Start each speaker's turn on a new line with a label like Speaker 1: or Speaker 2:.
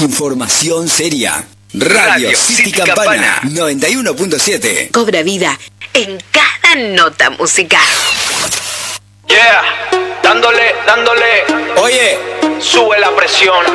Speaker 1: Información seria. Radio City Campana 91.7.
Speaker 2: Cobra vida en cada nota musical.
Speaker 3: Yeah, dándole.
Speaker 1: Oye,
Speaker 3: Sube la presión.